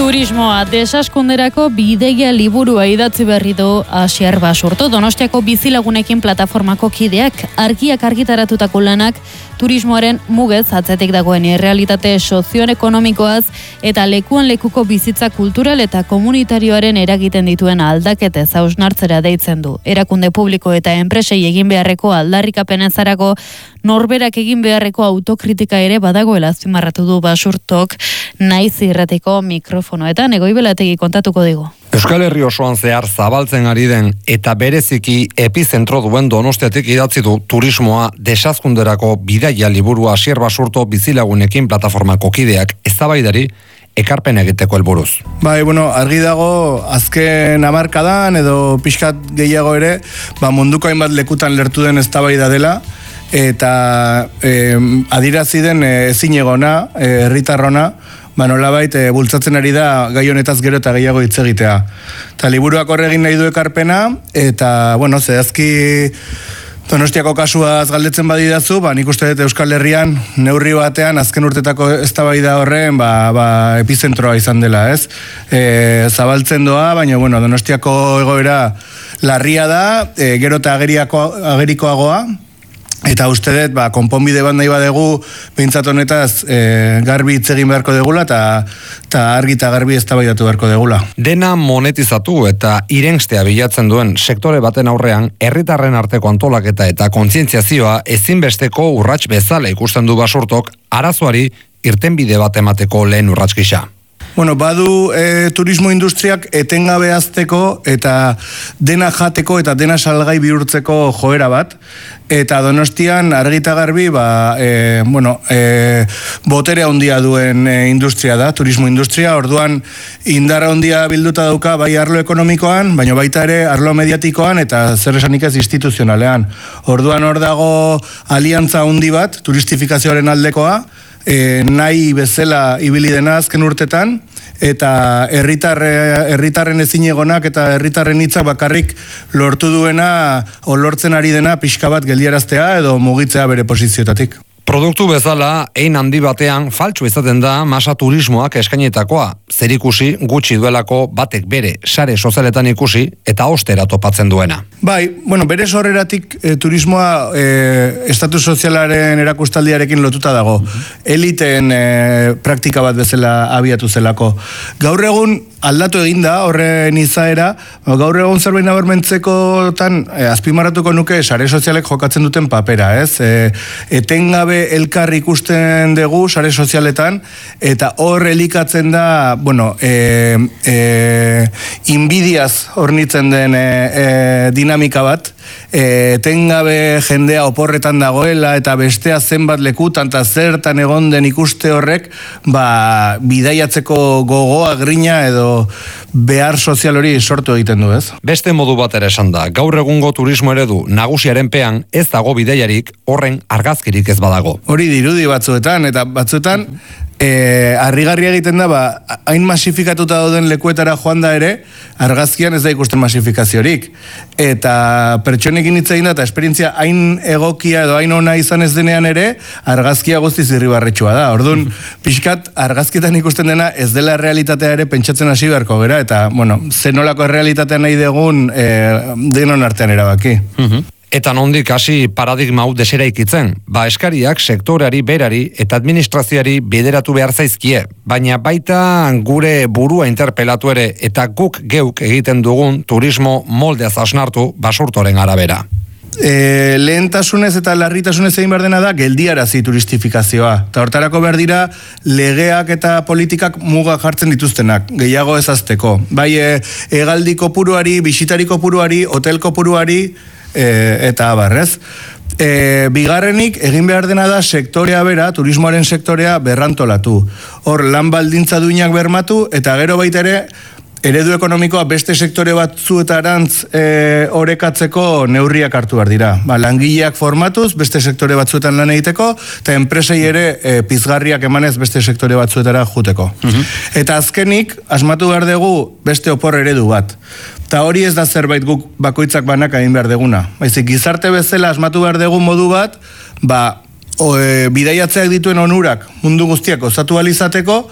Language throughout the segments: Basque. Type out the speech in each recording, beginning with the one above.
Turismoa desaskunderako bideia liburua idatzi berri du Asier Basurto. Donostiako bizilagunekin plataformako kideak argiak argitaratutako lanak turismoaren mugez atzetik dagoen errealitate sozioekonomikoaz eta lekuan lekuko bizitza kultural eta komunitarioaren eragiten dituen aldaketez hausnartzera deitzen du. Erakunde publiko eta enpresei egin beharreko aldarrikapenezarako norberak egin beharreko autokritika ere badagoela azpimarratu du Basurtok Naiz irratiko mikrofonoetan. Egoibelategi kontatuko digu. Euskal Herri osoan zehar zabaltzen ari den eta bereziki epizentro duen Donostiatik idatzi du turismoa desazkunderako bidaia liburua Asier Basurto bizilagunekin plataformako kideak eztabaidari ekarpen egiteko helburuz. Bai, argi dago azken hamarkadan edo pixkat gehiago ere, munduko hainbat lekutan lertu den eztabaida dela eta adirazi den ezinegona, herritarrona, nolabait bultzatzen ari da gai honetaz gero eta gehiago hitz egitea. Eta liburuak horregin nahi du ekarpena, eta, zehazki Donostiako kasuaz galdetzen badidazu, nik uste dut Euskal Herrian neurri batean azken urtetako eztabaida horren epizentroa izan dela, ez? Zabaltzen doa, baina, Donostiako egoera larria da, gero eta agerikoagoa, eta uste dut, konponbide bat nahi badegu, behintzat honetaz, garbi hitz egin beharko degula, eta argi eta garbi eztabaidatu beharko degula. Dena monetizatu eta irengstea bilatzen duen sektore baten aurrean, herritarren arteko antolaketa eta kontzientziazioa ezinbesteko urrats bezala ikusten du Basurtok, arazoari irtenbide bat emateko lehen urrats gisa. Badu turismo industriak etengabe hazteko eta dena jateko eta dena salgai bihurtzeko joera bat. Eta Donostian argita garbi botere handia duen industria da, turismo industria. Orduan indarra handia bilduta dauka bai arlo ekonomikoan, baina baita ere arlo mediatikoan eta zer esanik ez instituzionalean. Orduan hor dago aliantza handi bat, turistifikazioaren aldekoa, nahi bezala ibili dena azken urtetan, eta herritarren ezinegonak eta herritarren hitzak bakarrik lortu duena o lortzen ari dena pixka bat geldiaraztea edo mugitzea bere posizioetatik. Produktu bezala, ein handi batean faltsu izaten da masa turismoak eskainetakoa. Zerikusi gutxi duelako batek bere sare sozialetan ikusi eta ostera topatzen duena. Bai, bere sorreratik turismoa estatu sozialaren erakustaldiarekin lotuta dago. Eliteen praktika bat bezala abiatu zelako. Gaur egun aldatu eginda horren izaera, gaur egun zerbait nabarmentzekotan azpimarratuko nuke sare sozialek jokatzen duten papera, ez? Etengabe elkar ikusten dugu sare sozialetan eta hor elikatzen da, inbidiaz hornitzen den dinamika bat, etengabe jendea oporretan dagoela eta bestea zenbat lekutan eta zertan egon den ikuste horrek, bidaiatzeko gogoa, grina edo behar sozial hori sortu egiten du, ez? Beste modu bat ere esan da, gaur egungo turismo eredu nagusiaren pean ez dago bidaiarik horren argazkirik ez badago. Hori dirudi batzuetan, eta batzuetan harrigarria egiten da, hain masifikatuta dauden lekuetara joan da ere, argazkian ez da ikusten masifikaziorik. Eta pertsonekin hitz egin da, eta esperientzia hain egokia edo hain ona izan ez denean ere, argazkia guztiz irribarretsua da. Orduan, pixkat, argazkietan ikusten dena ez dela realitatea ere pentsatzen hasi beharko gera, eta, zenolako realitatea nahi dugun denon artean erabaki. Eta nondik hasi paradigma hau deseraikitzen, eskariak sektoreari berari eta administrazioari bideratu behar zaizkie, baina baita gure burua interpelatu ere eta guk geuk egiten dugun turismo moldeaz hausnartu Basurtoren arabera. Lehentasunez eta larritasunez egin behar dena da geldiarazi turistifikazioa. Eta hortarako behar dira legeak eta politikak muga jartzen dituztenak, gehiago ezazteko. Bai, hegaldi kopuruari, bisitari kopuruari, hotel kopuruari, eta abarrez. Bigarrenik, egin behar dena da sektorea bera, turismoaren sektorea berrantolatu. Hor, lan baldintza duinak bermatu, eta gero baita ere, eredu ekonomikoa beste sektore batzuetarantz orekatzeko neurriak hartu behar dira. Langileak formatuz, beste sektore batzuetan lan egiteko, eta enpresei ere pizgarriak emanez beste sektore batzuetara juteko. Eta azkenik, asmatu behar dugu beste opor eredu bat. Eta hori ez da zerbait guk bakoitzak banak egin behar deguna. Baizik, gizarte bezala asmatu behar dugu modu bat, bidaiatzeak dituen onurak mundu guztiak osatu alizateko,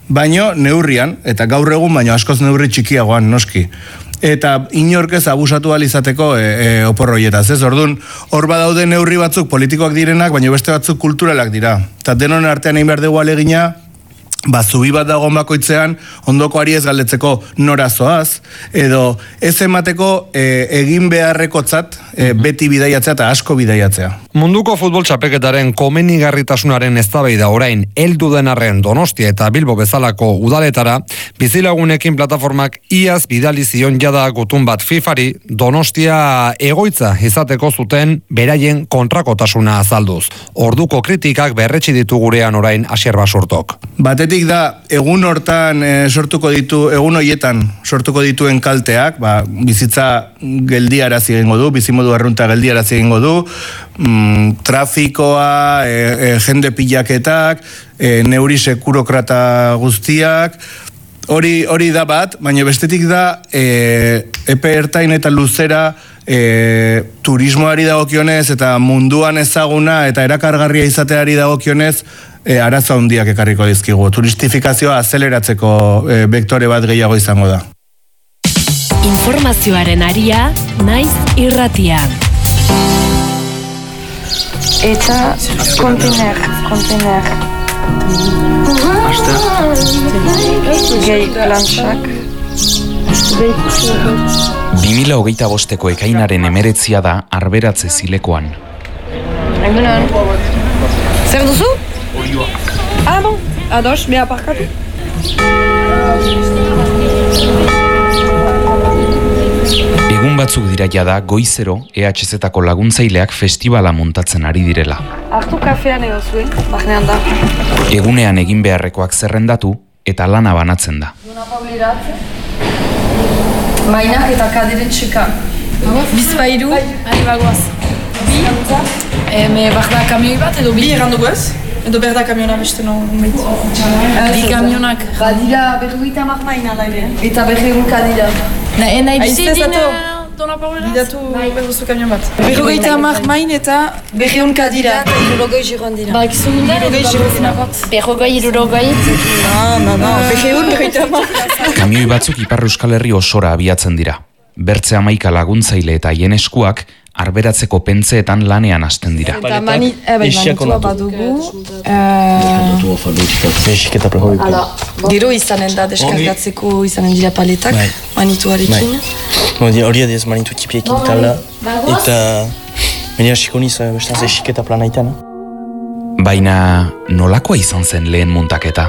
baino neurrian, eta gaur egun baino askoz neurri txikiagoan noski. Eta inork ez abusatu alizateko oporroietaz, ez? Orduan, hor badaude neurri batzuk politikoak direnak, baina beste batzuk kulturalak dira. Eta denon artean egin behar dugu alegina, zubi bat dagoen bakoitzean, ondokoari ez galdetzeko norazoaz, edo ez emateko egin beharrekotzat beti bidaiatzea eta asko bidaiatzea. Munduko futbol txapelketaren komenigarritasunaren eztabaida orain heldu den arren Donostia eta Bilbo bezalako udaletara, bizilagunekin plataformak iaz bidali zion jada gutun bat FIFAri Donostia egoitza izateko zuten beraien kontrakotasuna azalduz. Orduko kritikak berretsi ditu gurean orain Asier Basurtok. Batetik da, egun hortan egun hoietan sortuko dituen kalteak, bizitza geldiarazi egingo du, bizimodu arrunta geldiarazi egingo du, trafikoa, jende pilaketak, neuri sekurokrata guztiak, hori da bat, baina bestetik da, epe ertain eta luzera, turismoari dagokionez eta munduan ezaguna eta erakargarria izateari dagokionez, arazo handiak ekarriko dizkigu. Turistifikazioa azeleratzeko vektore bat gehiago izango da. Informazioaren aria, naiz irratia. Eta kontener. Gehi lantxak. 2025ko ekainaren 19 da Arberatze Zilekoan. Egunon. Zer duzu? Ah, bon. Ados, beha parkatu. Egun batzuk dira jada goizero EHZ-tako laguntzaileak festivala montatzen ari direla. Artu kafean egozuen, bahnean da. Egunean egin beharrekoak zerrendatu eta lana banatzen da. Mainak eta kaderen txeka. Bizpairu. Ari bagoaz. Bi. Barda kamioi bat edo bi errandugu ez? Edo berda kamiona beste no meit. Bi kamionak. Badira berruita maina da ere. Eta berreun kadira. Nahi bizitine dona paulera? Bidatu berruzu kamion bat. Berruita main eta berreun kadira. Irurogoi jiroan dira. Ba, ekizun dira? Irurogoi jiroan dira. Berrogoi. Berreun berruita Kamioi batzuk Ipar Euskal Herri osora abiatzen dira. Bertze 11 laguntzaile eta haien eskuak arberatzeko pentseetan lanean hasten dira. Eta manitua badugu. Gero izanen da deskargatzeko izanen dira paletak, manituarekin. Hori adiez manitu tipiekin tala. Eta meni hasiko niz bestaz esiketa planaitan. Baina nolakoa izan zen lehen muntaketa?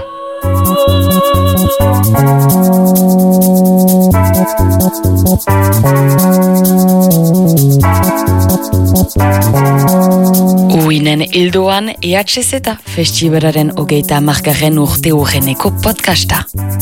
Uinen hildoan EHZ festibalaren 30. urte urreneko podcasta.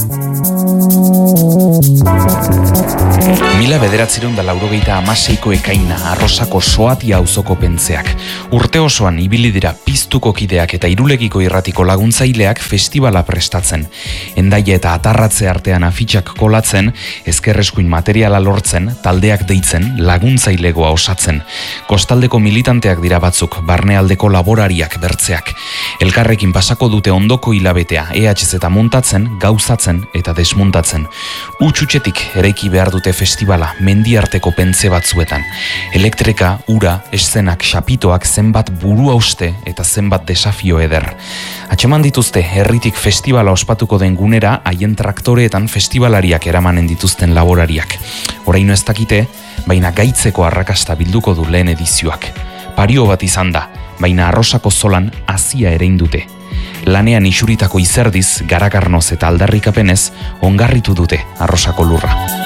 1986ko ekaina Arrosako Soatia auzoko pentzeak. Urte osoan ibili dira piztuko kideak eta Irulegiko irratiko laguntzaileak festivala prestatzen. Endaia eta Atarratze artean afitxak kolatzen, ezkerreskuin materiala lortzen, taldeak deitzen, laguntzailegoa osatzen. Kostaldeko militanteak dira batzuk, barnealdeko laborariak bertzeak. Elkarrekin pasako dute ondoko hilabetea, EHZ montatzen, gauzatzen eta desmuntatzen. Utxutxetik eraiki behar dute festivala mendiarteko pentze batzuetan. Elektrika, ura, eszenak, xapitoak zenbat buru hauste eta zenbat desafio eder. Atxeman dituzte herritik festivala ospatuko den gunera haien traktoreetan festivalariak eramanen dituzten laborariak. Oraino ez dakite, baina gaitzeko arrakasta bilduko du lehen edizioak. Pario bat izan da, baina Arrosako zolan hazia erein dute. Lanean isuritako izerdiz, garagarnoz eta aldarrikapenez, ongarritu dute Arrosako lurra.